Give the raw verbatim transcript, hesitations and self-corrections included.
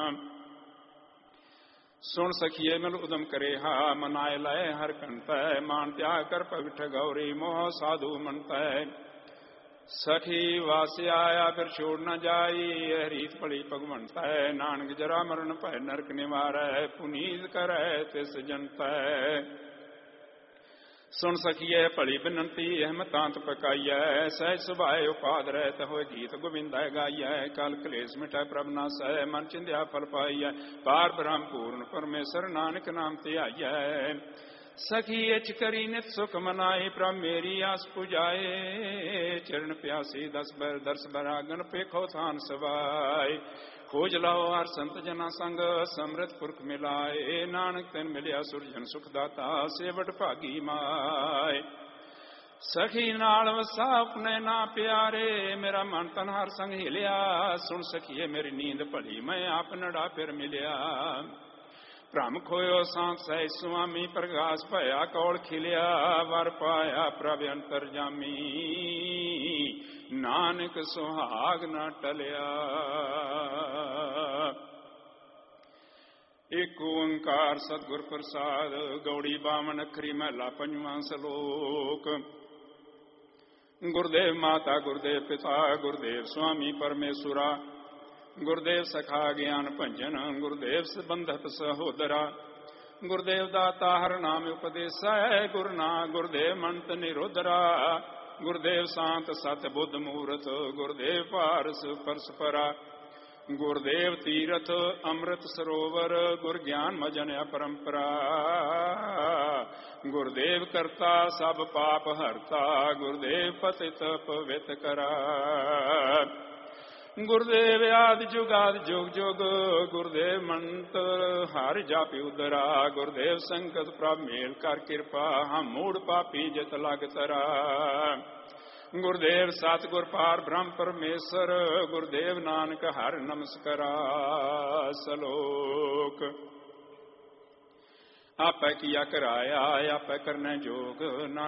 ਸੁਣ ਸਖੀਏ ਮਿਲ ਉਦਮ ਕਰੇ ਹਾ, ਮਨਾਏ ਲਏ ਹਰ ਕੰਤੈ, ਮਾਨ ਤਿਆਗ ਕਰ ਭਗਠ ਗੌਰੀ, ਮੋਹ ਸਾਧੂ ਮੰਤੈ। ਸਖੀ ਵਾਸਿਆ ਆਇਆ ਫਿਰ ਛੋੜ ਨ ਜਾਈ, ਇਹ ਰੀਤ ਭਲੀ ਭਗਵੰਤੈ, ਨਾਨਕ ਜਰਾ ਮਰਨ ਭੈ ਨਰਕ ਨਿਵਾਰੈ, ਪੁਨੀਤ ਕਰੈ ਤਿਸ ਜਨਤੈ। ਸੁਣ ਸਖੀਏ ਭਲੀ ਬਿਨੰਤੀ, ਅਹਿਮਤਾਂਤ ਪਕਾਈਐ, ਸਹਿਜ ਸੁਭਾਏ ਉਪਾਦ ਰਹਿਤ, ਹੋਏ ਗੀਤ ਗੋਬਿੰਦੈ ਗਾਈਐ, ਕਲ ਕਲੇਸ਼ ਮਿਟੈ ਪ੍ਰਭ ਨਾਸੈ, ਮਨ ਚਿੰਦਿਆ ਫਲ ਪਾਈਐ, ਪਾਰ ਬ੍ਰਹਮ ਪੂਰਨ ਪਰਮੇਸ਼ਰ, ਨਾਨਕ ਨਾਮ ਧਿਆਈਐ। ਸਖੀ ਇਚ ਕਰੀ ਨਿਤ ਸੁਖ ਮਨਾਈ, ਪ੍ਰਭ ਮੇਰੀ ਆਸ ਪੁਜਾਏ, ਚਰਨ ਪਿਆਸੀ ਦਸ ਬਰ ਦਰਸ ਬਰਾਗਨ, ਪੇਖੋ ਥਾਨ ਸਵਾਏ, ਖੋਜ ਲਾਓ ਹਰ ਸੰਤ ਜਨਾ ਸੰਗ, ਸਮ੍ਰਿਤ ਪੁਰਖ ਮਿਲਾਏ, ਨਾਨਕ ਤੈਨ ਮਿਲਿਆ ਸੁਰਜਨ ਸੁਖ ਦਾਤਾ, ਸੇਵਟ ਭਾਗੀ ਮਾਏ। ਸਖੀ ਨਾਲ ਵਸਾ ਆਪਣੇ ਨਾ ਪਿਆਰੇ, ਮੇਰਾ ਮਨ ਤਨ ਹਰ ਸੰਗ ਹਿਲਿਆ, ਸੁਣ ਸਖੀਏ ਮੇਰੀ ਨੀਂਦ ਭਲੀ, ਮੈਂ ਆਪ ਨੜਾ ਫਿਰ ਮਿਲਿਆ। ਭ੍ਰਮ ਖੋਇਓ ਸਾਂਤ ਸਹਿ ਸੁਆਮੀ, ਪ੍ਰਗਾਸ ਭਇਆ ਕੌਲ ਖਿਲਿਆ, ਵਰ ਪਾਇਆ ਪ੍ਰਭ ਅੰਤਰਜਾਮੀ, ਨਾਨਕ ਸੁਹਾਗ ਨਾ ਟਲਿਆ। ਏਕ ਓੰਕਾਰ ਸਤਿਗੁਰ ਪ੍ਰਸਾਦ, ਗੌੜੀ ਬਾਵਨ ਅੱਖਰੀ ਮਹਲਾ ਪੰਜਵਾਂ ਸਲੋਕ। ਗੁਰਦੇਵ ਮਾਤਾ ਗੁਰਦੇਵ ਪਿਤਾ, ਗੁਰਦੇਵ ਸੁਆਮੀ ਪਰਮੇਸ਼ੁਰਾ, ਗੁਰਦੇਵ ਸਖਾ ਗਿਆਨ ਭੰਜਨ, ਗੁਰਦੇਵ ਸੰਬੰਧਤ ਸਹੋਦਰਾ, ਗੁਰਦੇਵ ਦਾਤਾ ਹਰ ਨਾਮ ਉਪਦੇਸੈ, ਗੁਰਨਾ ਗੁਰਦੇਵ ਮੰਤ ਨਿਰੋਧਰਾ, ਗੁਰਦੇਵ ਸ਼ਾਂਤ ਸਤ ਬੁੱਧ ਮੂਰਤ, ਗੁਰਦੇਵ ਪਾਰਸ ਪਰਸਪਰਾ, ਗੁਰਦੇਵ ਤੀਰਥ ਅੰਮ੍ਰਿਤ ਸਰੋਵਰ, ਗੁਰ ਗਿਆਨ ਮਜਨ ਅਪਰੰਪਰਾ, ਗੁਰਦੇਵ ਕਰਤਾ ਸਭ ਪਾਪ ਹਰਤਾ, ਗੁਰਦੇਵ ਪਤਿਤ ਪਵਿੱਤ ਕਰਾ, ਗੁਰਦੇਵ ਆਦਿ ਜੁਗਾਦ ਜੁਗ ਜੁਗ, ਗੁਰਦੇਵ ਮੰਤ ਹਰਿ ਜਾਪਿ ਉਦਰਾ, ਗੁਰਦੇਵ ਸੰਕਟ ਪ੍ਰਭ ਮੇਲ ਕਰ ਕਿਰਪਾ, ਹਮ ਮੂੜ ਪਾਪੀ ਜਿਤ ਲਗ ਤਰਾ, ਗੁਰਦੇਵ ਸਤਿਗੁਰ ਪਾਰ ਬ੍ਰਹਮ ਪਰਮੇਸ਼ਰ, ਗੁਰਦੇਵ ਨਾਨਕ ਹਰਿ ਨਮਸਕਰਾ। ਸਲੋਕ। ਆਪੈ ਕੀਆ ਕਰਾਇਆ, ਆਪੈ ਕਰਨੈ ਜੋਗ, ਨਾਨਕ